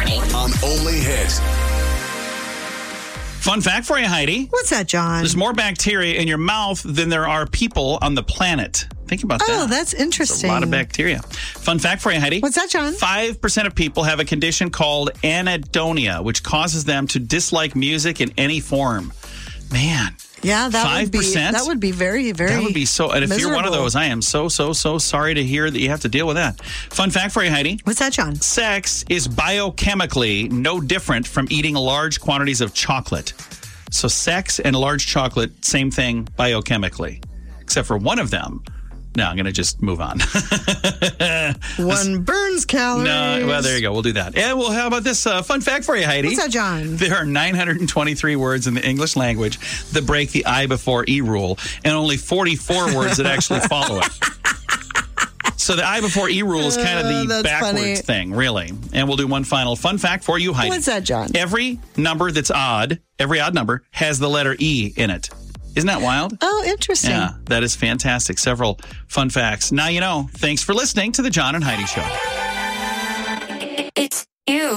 morning. On Only Hit. Fun fact for you, Heidi. What's that, John? There's more bacteria in your mouth than there are people on the planet. Think about that. Oh, that's interesting. There's a lot of bacteria. Fun fact for you, Heidi. What's that, John? 5% of people have a condition called anhedonia, which causes them to dislike music in any form. Man. Yeah, that 5%? That would be very, very That would be so. And if you're one of miserable. those, I am so sorry to hear that you have to deal with that. Fun fact for you, Heidi. What's that, John? Sex is biochemically no different from eating large quantities of chocolate. So sex and large chocolate, same thing biochemically, except for one of them. No, I'm going to just move on. One burns calories. No, well, there you go. We'll do that. And well, how about this fun fact for you, Heidi? What's that, John? There are 923 words in the English language that break the I before E rule, and only 44 words that actually follow it. So the I before E rule is kind of the That's backwards funny. thing, really. And we'll do one final fun fact for you, Heidi. What's that, John? Every number that's odd, every odd number, has the letter E in it. Isn't that wild? Oh, interesting. Yeah, that is fantastic. Several fun facts. Now you know. Thanks for listening to the John and Heidi Show. It's you.